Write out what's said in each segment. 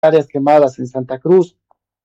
hectáreas quemadas en Santa Cruz,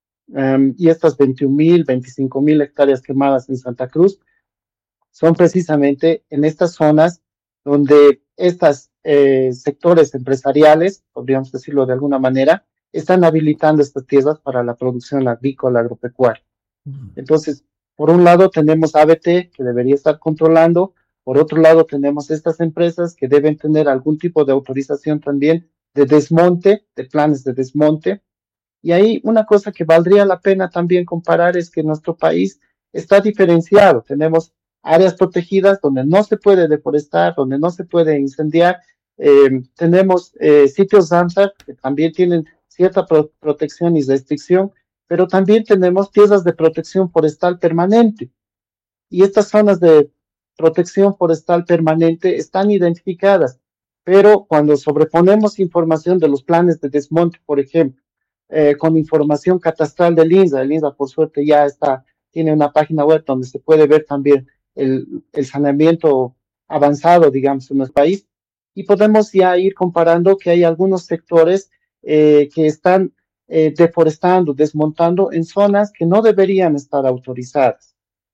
y estas 21.000, 25.000 hectáreas quemadas en Santa Cruz son precisamente en estas zonas donde estos sectores empresariales, podríamos decirlo de alguna manera, están habilitando estas tierras para la producción agrícola agropecuaria. Entonces, por un lado tenemos ABT, que debería estar controlando. Por otro lado tenemos estas empresas que deben tener algún tipo de autorización también de desmonte, de planes de desmonte. Y ahí una cosa que valdría la pena también comparar es que nuestro país está diferenciado. Tenemos áreas protegidas donde no se puede deforestar, donde no se puede incendiar. Tenemos sitios Ramsar que también tienen cierta protección y restricción, pero también tenemos tierras de protección forestal permanente. Y estas zonas de protección forestal permanente están identificadas, pero cuando sobreponemos información de los planes de desmonte, por ejemplo, con información catastral del INSA, el INSA por suerte ya tiene una página web donde se puede ver también el saneamiento avanzado, digamos, en nuestro país, y podemos ya ir comparando que hay algunos sectores que están deforestando, desmontando en zonas que no deberían estar autorizadas.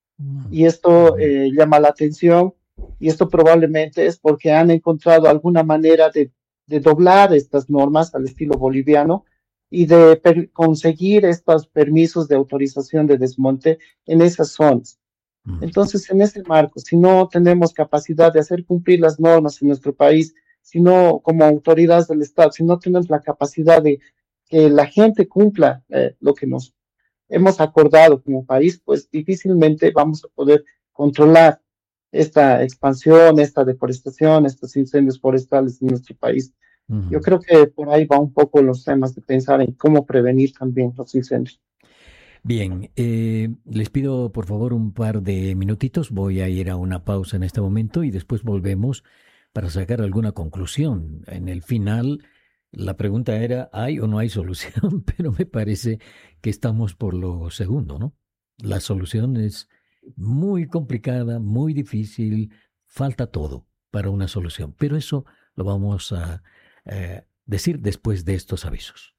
Y esto llama la atención, y esto probablemente es porque han encontrado alguna manera de doblar estas normas al estilo boliviano y de conseguir estos permisos de autorización de desmonte en esas zonas. Entonces, en ese marco, si no tenemos capacidad de hacer cumplir las normas en nuestro país, si no, como autoridades del Estado, si no tenemos la capacidad de que la gente cumpla lo que nos hemos acordado como país, pues difícilmente vamos a poder controlar esta expansión, esta deforestación, estos incendios forestales en nuestro país. Yo creo que por ahí va un poco los temas de pensar en cómo prevenir también los incendios. Bien, les pido por favor un par de minutitos. Voy a ir a una pausa en este momento y después volvemos para sacar alguna conclusión. En el final, la pregunta era, ¿hay o no hay solución? Pero me parece que estamos por lo segundo, ¿no? La solución es muy complicada, muy difícil, falta todo para una solución. Pero eso lo vamos a decir después de estos avisos.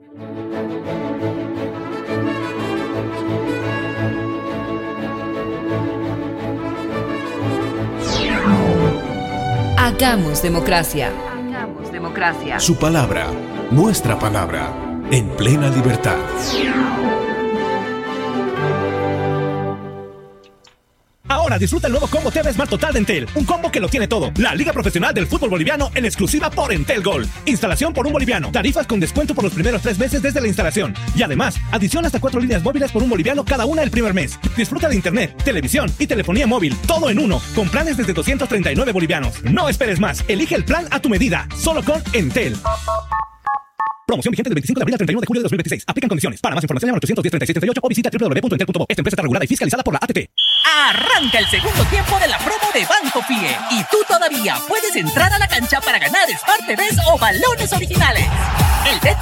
Hagamos democracia. Hagamos democracia. Su palabra, nuestra palabra, en plena libertad. Ahora disfruta el nuevo combo TV Smart Total de Entel. Un combo que lo tiene todo. La Liga Profesional del Fútbol Boliviano en exclusiva por Entel Gold. Instalación por un boliviano. Tarifas con descuento por los primeros 3 meses desde la instalación. Y además, adición hasta 4 líneas móviles por un boliviano cada una el primer mes. Disfruta de internet, televisión y telefonía móvil. Todo en uno. Con planes desde 239 bolivianos. No esperes más. Elige el plan a tu medida. Solo con Entel. Promoción vigente del 25 de abril al 31 de julio de 2026. Aplican condiciones. Para más información llama al 810-3638 o visita www.entel.bo. Esta empresa está regulada y fiscalizada por la ATT. Arranca el segundo tiempo de la promo de Banco Fie. Y tú todavía puedes entrar a la cancha para ganar Smart TVs o balones originales. El